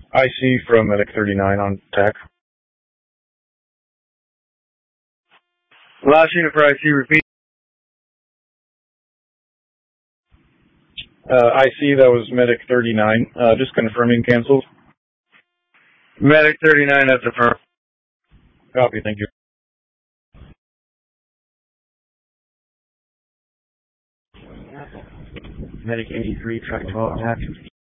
IC from Medic 39 on TAC. Last unit for IC, repeat. IC, that was Medic 39. Just confirming canceled. Medic 39, that's affirmed. Copy, thank you. Medic 83, track 12, TAC.